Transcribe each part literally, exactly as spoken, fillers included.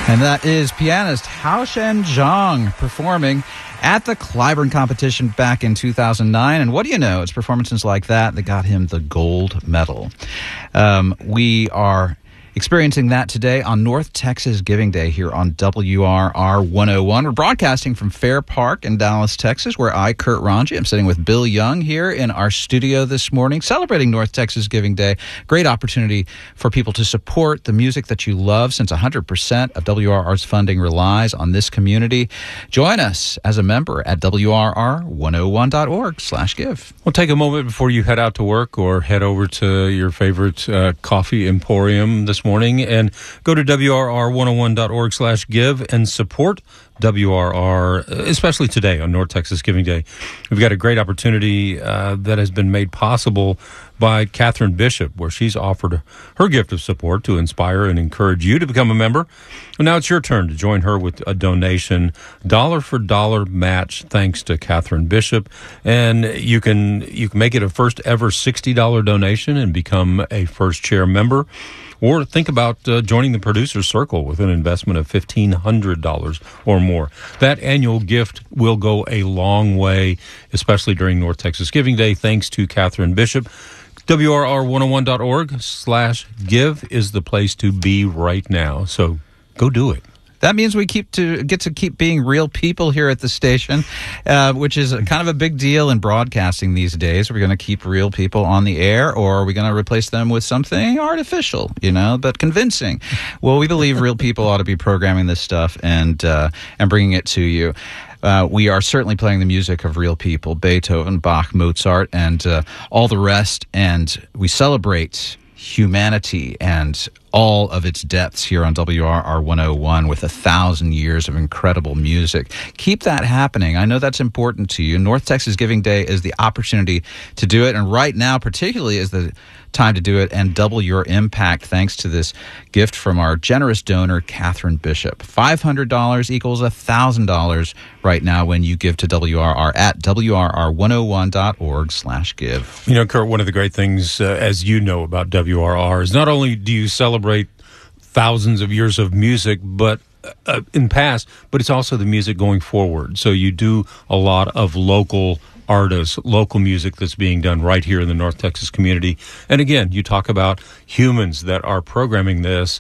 And that is pianist Haoshen Zhang performing at the Clyburn competition back in two thousand nine. And what do you know? It's performances like that that got him the gold medal. Um, we are experiencing that today on North Texas Giving Day here on W R R one oh one. We're broadcasting from Fair Park in Dallas, Texas, where I, Kurt Ranji, am sitting with Bill Young here in our studio this morning, celebrating North Texas Giving Day. Great opportunity for people to support the music that you love, since one hundred percent of W R R's funding relies on this community. Join us as a member at W R R one oh one dot org slash give. Well, take a moment before you head out to work or head over to your favorite uh, coffee emporium this morning and go to W R R one oh one dot org slash give and support W R R, especially today on North Texas Giving Day. We've got a great opportunity uh, that has been made possible by Catherine Bishop, where she's offered her gift of support to inspire and encourage you to become a member. And now it's your turn to join her with a donation, dollar for dollar match, thanks to Catherine Bishop. And you can you can make it a first ever sixty dollars donation and become a first chair member. Or think about uh, joining the Producer's Circle with an investment of fifteen hundred dollars or more. That annual gift will go a long way, especially during North Texas Giving Day, thanks to Catherine Bishop. W R R one oh one dot org slash give is the place to be right now. So go do it. That means we keep to get to keep being real people here at the station, uh, which is kind of a big deal in broadcasting these days. Are we going to keep real people on the air, or are we going to replace them with something artificial, you know, but convincing? Well, we believe real people ought to be programming this stuff and uh, and bringing it to you. Uh, we are certainly playing the music of real people, Beethoven, Bach, Mozart, and uh, all the rest, and we celebrate humanity and all of its depths here on W R R one oh one with a thousand years of incredible music. Keep that happening. I know that's important to you. North Texas Giving Day is the opportunity to do it, and right now particularly is the time to do it and double your impact thanks to this gift from our generous donor, Catherine Bishop. five hundred dollars equals one thousand dollars right now when you give to W R R at W R R one oh one dot org slash give. You know, Kurt, one of the great things, uh, as you know, about W R R is not only do you celebrate thousands of years of music, but uh, in past, but it's also the music going forward. So you do a lot of local artists, local music that's being done right here in the North Texas community. And again, you talk about humans that are programming this.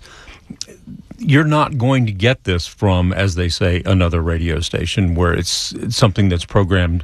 You're not going to get this from, as they say, another radio station where it's, it's something that's programmed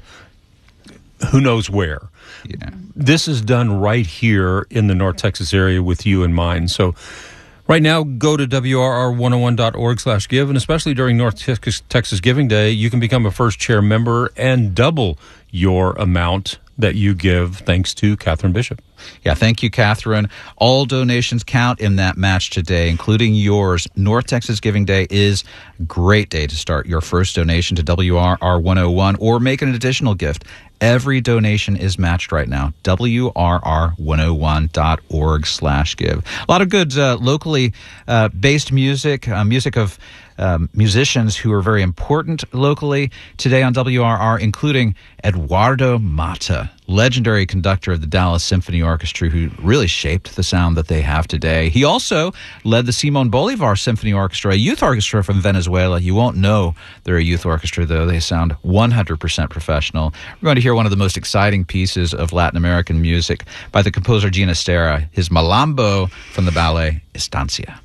who knows where. Yeah. This is done right here in the North Texas area with you in mind. So right now, go to W R R one oh one dot org slash give, and especially during North Texas, Texas Giving Day, you can become a first chair member and double your amount that you give thanks to Catherine Bishop. Yeah, thank you, Catherine. All donations count in that match today, including yours. North Texas Giving Day is a great day to start your first donation to W R R one oh one or make an additional gift. Every donation is matched right now. W R R one oh one dot org slash give. A lot of good uh, locally uh, based music, uh, music of um, musicians who are very important locally today on W R R, including Eduardo Mata, legendary conductor of the Dallas Symphony Orchestra, who really shaped the sound that they have today. He also led the Simon Bolivar Symphony Orchestra, a youth orchestra from Venezuela. You won't know they're a youth orchestra, though. They sound one hundred percent professional. We're going to hear one of the most exciting pieces of Latin American music by the composer Ginastera, his Malambo from the ballet Estancia.